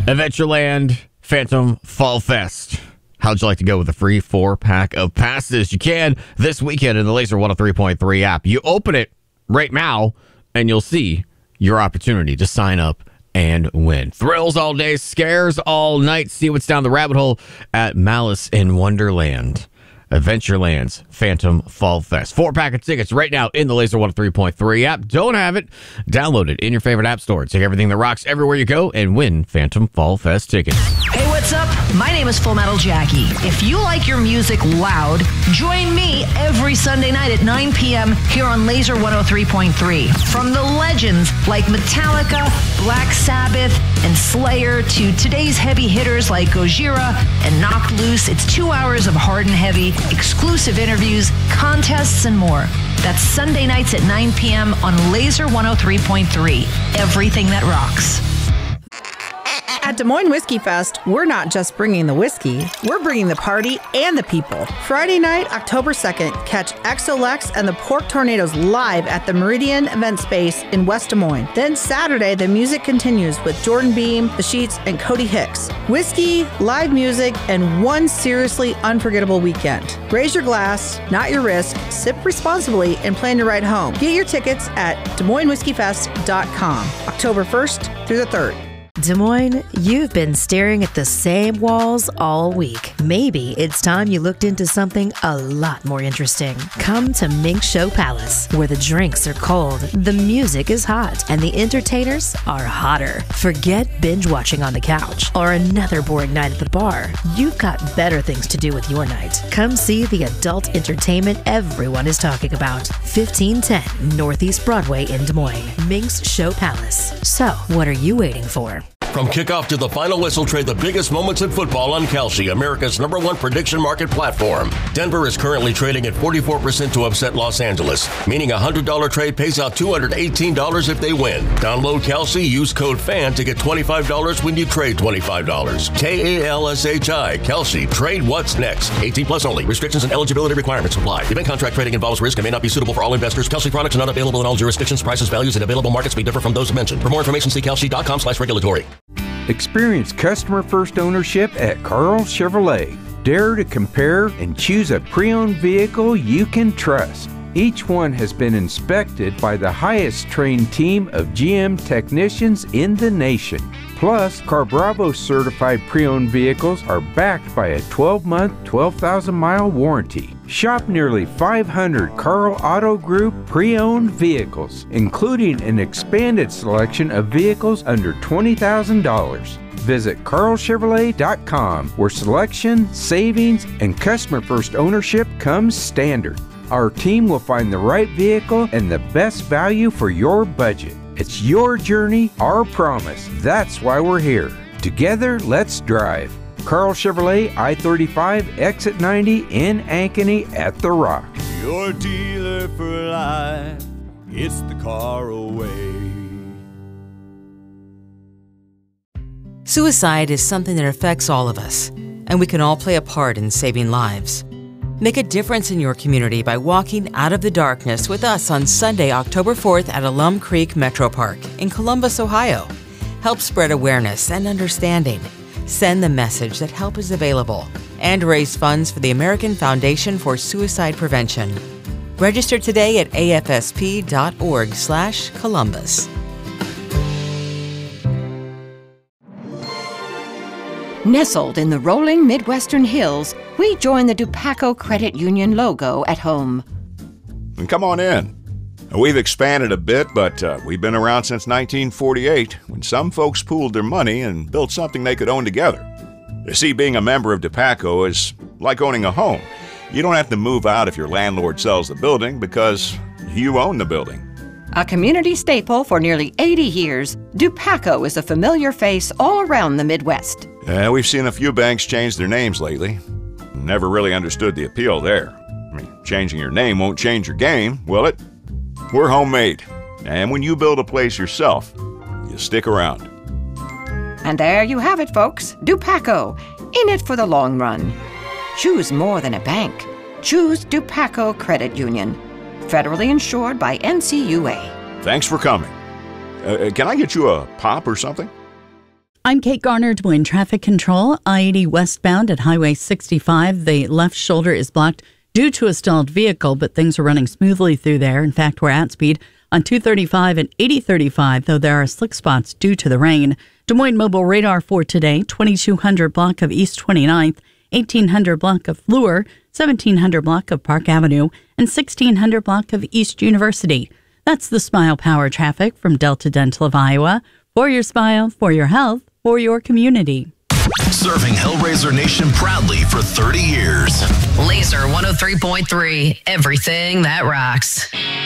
Adventureland Phantom Fall Fest. How'd you like to go with a free 4-pack of passes? You can this weekend in the Laser 103.3 app. You open it right now, and you'll see your opportunity to sign up and win. Thrills all day, scares all night. See what's down the rabbit hole at Malice in Wonderland. Adventureland's Phantom Fall Fest. 4-pack of tickets right now in the Laser 103.3 app. Don't have it? Download it in your favorite app store. Take everything that rocks everywhere you go and win Phantom Fall Fest tickets. Hey, what's up? My name is Full Metal Jackie. If you like your music loud, join me every Sunday night at 9 p.m. here on Laser 103.3. From the legends like Metallica, Black Sabbath, and Slayer to today's heavy hitters like Gojira and Knocked Loose, it's 2 hours of hard and heavy, exclusive interviews, contests, and more. That's Sunday nights at 9 p.m. on Laser 103.3. Everything that rocks. At Des Moines Whiskey Fest, we're not just bringing the whiskey, we're bringing the party and the people. Friday night, October 2nd, catch XOLEX and the Pork Tornadoes live at the Meridian Event Space in West Des Moines. Then Saturday, the music continues with Jordan Beam, The Sheets, and Cody Hicks. Whiskey, live music, and one seriously unforgettable weekend. Raise your glass, not your risk, sip responsibly, and plan your ride home. Get your tickets at DesMoinesWhiskeyFest.com, October 1st through the 3rd. Des Moines, you've been staring at the same walls all week. Maybe it's time you looked into something a lot more interesting. Come to Mink Show Palace, where the drinks are cold, the music is hot, and the entertainers are hotter. Forget binge watching on the couch or another boring night at the bar. You've got better things to do with your night. Come see the adult entertainment everyone is talking about. 1510 Northeast Broadway in Des Moines. Mink's Show Palace. So, what are you waiting for? From kickoff to the final whistle, trade the biggest moments in football on Kalshi, America's #1 prediction market platform. Denver is currently trading at 44% to upset Los Angeles, meaning a $100 trade pays out $218 if they win. Download Kalshi, use code FAN to get $25 when you trade $25. KALSHI, Kalshi, trade what's next. 18 plus only. Restrictions and eligibility requirements apply. Event contract trading involves risk and may not be suitable for all investors. Kalshi products are not available in all jurisdictions. Prices, values, and available markets may differ from those mentioned. For more information, see kalshi.com/regulatory. Experience customer-first ownership at Carl Chevrolet. Dare to compare and choose a pre-owned vehicle you can trust. Each one has been inspected by the highest trained team of GM technicians in the nation. Plus, CarBravo certified pre-owned vehicles are backed by a 12-month, 12,000-mile warranty. Shop nearly 500 Carl Auto Group pre-owned vehicles, including an expanded selection of vehicles under $20,000. Visit carlchevrolet.com, where selection, savings, and customer-first ownership comes standard. Our team will find the right vehicle and the best value for your budget. It's your journey, our promise. That's why we're here. Together, let's drive. Carl Chevrolet, I-35, Exit 90 in Ankeny at The Rock. Your dealer for life, it's the Carlway. Suicide is something that affects all of us, and we can all play a part in saving lives. Make a difference in your community by walking out of the darkness with us on Sunday, October 4th at Alum Creek Metro Park in Columbus, Ohio. Help spread awareness and understanding. Send the message that help is available and raise funds for the American Foundation for Suicide Prevention. Register today at afsp.org/Columbus. Nestled in the rolling Midwestern hills, we join the Dupaco Credit Union logo at home. And come on in. We've expanded a bit, but we've been around since 1948, when some folks pooled their money and built something they could own together. You see, being a member of Dupaco is like owning a home. You don't have to move out if your landlord sells the building because you own the building. A community staple for nearly 80 years, Dupaco is a familiar face all around the Midwest. We've seen a few banks change their names lately. Never really understood the appeal there. I mean, changing your name won't change your game, will it? We're homemade. And when you build a place yourself, you stick around. And there you have it, folks. Dupaco, in it for the long run. Choose more than a bank. Choose Dupaco Credit Union. Federally insured by NCUA. Thanks for coming. Can I get you a pop or something? I'm Kate Garner, Des Moines Traffic Control. I-80 westbound at Highway 65. The left shoulder is blocked due to a stalled vehicle, but things are running smoothly through there. In fact, we're at speed on 235 and 8035, though there are slick spots due to the rain. Des Moines Mobile Radar for today, 2200 block of East 29th, 1800 block of Fleur, 1700 block of Park Avenue, and 1600 block of East University. That's the Smile Power traffic from Delta Dental of Iowa. For your smile, for your health, for your community. Serving Hellraiser Nation proudly for 30 years. Laser 103.3, everything that rocks.